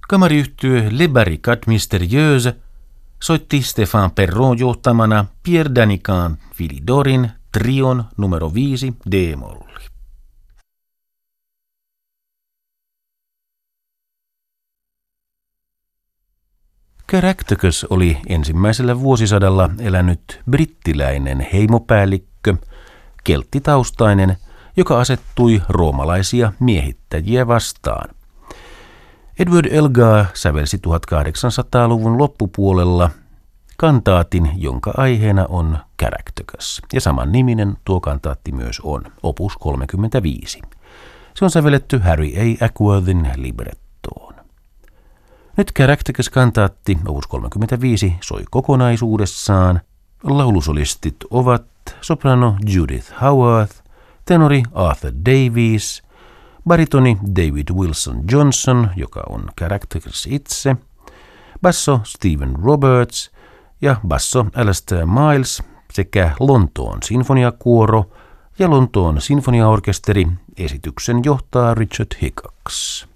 Kamariyhtye Les Barricades Mystérieuses soitti Stéphane Perron johtamana Pierre Danican Philidorin trion numero 5 D-molli. Caractacus oli ensimmäisellä vuosisadalla elänyt brittiläinen heimopäällikkö, kelttitaustainen, joka asettui roomalaisia miehittäjiä vastaan. Edward Elgar sävelsi 1800-luvun loppupuolella kantaatin, jonka aiheena on Caractacus, ja saman niminen tuo kantaatti myös on, opus 35. Se on sävelletty Harry A. Ackworthin librettoon. Nyt Caractacus-kantaatti, opus 35, soi kokonaisuudessaan. Laulusolistit ovat soprano Judith Howarth, tenori Arthur Davies, baritoni David Wilson Johnson, joka on Caractacus itse, basso Stephen Roberts ja basso Alastair Miles sekä Lontoon sinfoniakuoro ja Lontoon sinfoniaorkesteri. Esityksen johtaa Richard Hickox.